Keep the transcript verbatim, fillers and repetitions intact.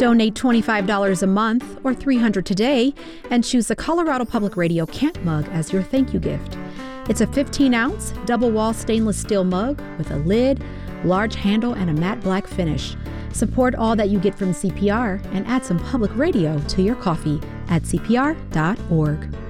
Donate twenty-five dollars a month or three hundred dollars today and choose the Colorado Public Radio Camp mug as your thank you gift. It's a fifteen ounce double-wall stainless steel mug with a lid, large handle, and a matte black finish. Support all that you get from C P R and add some public radio to your coffee at C P R dot org.